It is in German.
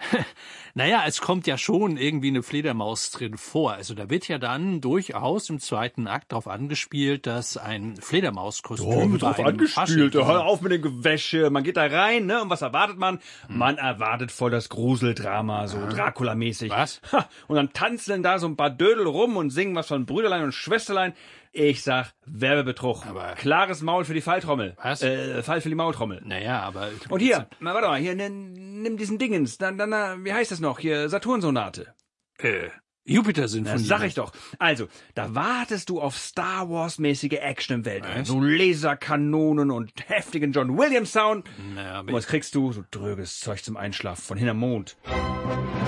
Naja, es kommt ja schon irgendwie eine Fledermaus drin vor. Also da wird ja dann durchaus im zweiten Akt drauf angespielt, dass ein Fledermauskostüm wird bei drauf einem angespielt. Fasching- Hör auf mit dem Gewäsche. Man geht da rein, ne? Und was erwartet man? Man erwartet voll das Gruseldrama, so Dracula-mäßig. Was? Ha, und dann tanzen da so ein paar Dödel rum und singen was von Brüderlein und Schwesterlein. Ich sag, Werbebetrug. Aber- Klares Maul für die Falltrommel. Was? Fall für die Maultrommel. Naja, aber... Und hier, na, warte mal, hier, nimm diesen Dingens. Dann, wie heißt das noch? Hier, Saturnsonate. Jupiter-Sinfonie. Das sag ich doch. Also, da wartest du auf Star Wars-mäßige Action im Weltall. Was? So Laserkanonen und heftigen John Williams-Sound. Naja, Und was kriegst du? So dröges Zeug zum Einschlafen von hinterm Mond.